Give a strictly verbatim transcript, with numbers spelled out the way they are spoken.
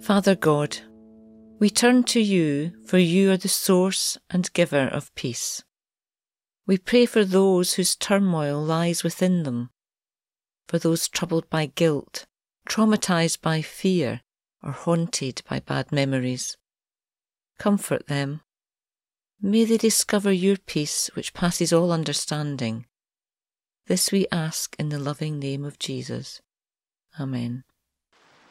Father God, we turn to you, for you are the source and giver of peace. We pray for those whose turmoil lies within them, for those troubled by guilt, traumatized by fear, or haunted by bad memories. Comfort them. May they discover your peace which passes all understanding. This we ask in the loving name of Jesus. Amen.